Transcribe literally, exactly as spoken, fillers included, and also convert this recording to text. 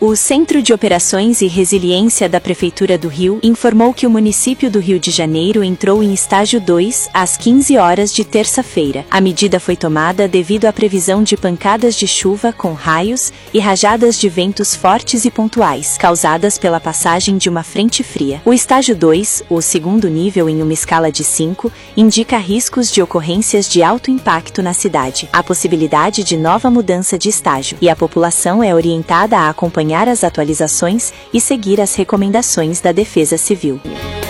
O Centro de Operações e Resiliência da Prefeitura do Rio informou que o município do Rio de Janeiro entrou em estágio dois às quinze horas de terça-feira. A medida foi tomada devido à previsão de pancadas de chuva com raios e rajadas de ventos fortes e pontuais, causadas pela passagem de uma frente fria. O estágio dois, o segundo nível em uma escala de cinco, indica riscos de ocorrências de alto impacto na cidade, a possibilidade de nova mudança de estágio, e a população é orientada a acompanhar as atualizações e seguir as recomendações da Defesa Civil.